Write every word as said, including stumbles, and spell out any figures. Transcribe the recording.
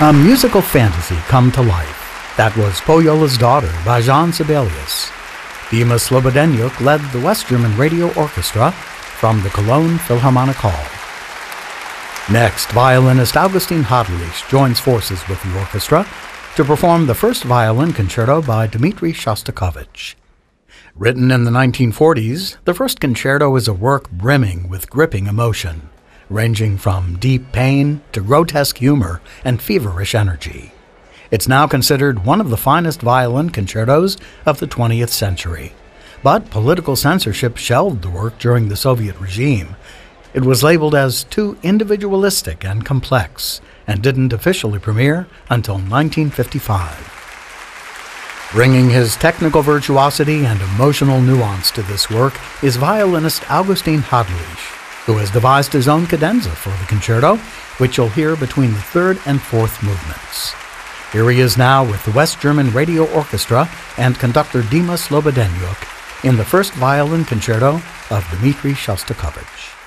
A musical fantasy come to life. That was Poyola's Daughter by Jean Sibelius. Dima Slobodeniuk led the West German Radio Orchestra from the Cologne Philharmonic Hall. Next, violinist Augustin Hadelich joins forces with the orchestra to perform the first violin concerto by Dmitri Shostakovich. Written in the nineteen forties, the first concerto is a work brimming with gripping emotion, ranging from deep pain to grotesque humor and feverish energy. It's now considered one of the finest violin concertos of the twentieth century. But political censorship shelved the work during the Soviet regime. It was labeled as too individualistic and complex, and didn't officially premiere until nineteen fifty-five. Bringing his technical virtuosity and emotional nuance to this work is violinist Augustin Hadelich, who has devised his own cadenza for the concerto, which you'll hear between the third and fourth movements. Here he is now with the West German Radio Orchestra and conductor Dima Slobodeniuk in the first violin concerto of Dmitri Shostakovich.